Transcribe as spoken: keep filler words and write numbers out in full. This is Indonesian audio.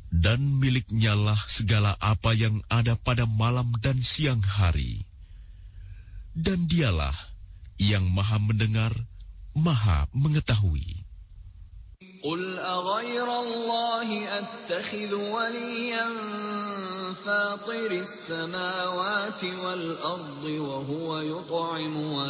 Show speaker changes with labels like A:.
A: Dan miliknyalah segala apa yang ada pada malam dan siang hari. Dan dialah yang maha mendengar, maha mengetahui.
B: قل أغير الله أتخذ وليا فاطر السماوات والأرض وهو يطعم